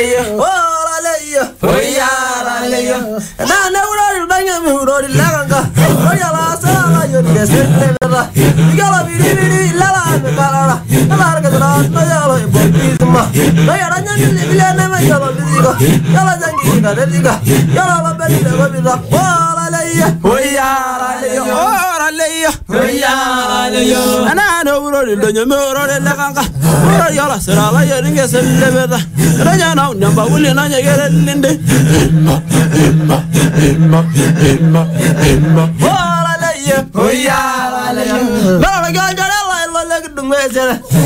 leyo ora leyo oyara leyo na neuro danya muro laganga oyala sala yo desela igala biri lala kalala alarga na yalo bopizma na yaranya ni bilana ma yalo bizigo yala jangi na dediga yala babeli na babida ora leyo oyara leyo ora leyo oyara leyo na neuro danya muro laganga ora yala sala yo ringe selebeda ranya na nyamba uli na nyegere linde ora leyo oyara leyo la ga ga la la ga dumwe